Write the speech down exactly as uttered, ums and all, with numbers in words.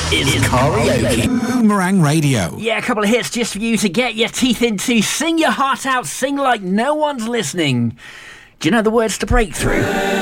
is karaoke. Boomerang Radio. Yeah, a couple of hits just for you to get your teeth into. Sing your heart out, sing like no one's listening. Do you know the words to Breakthrough?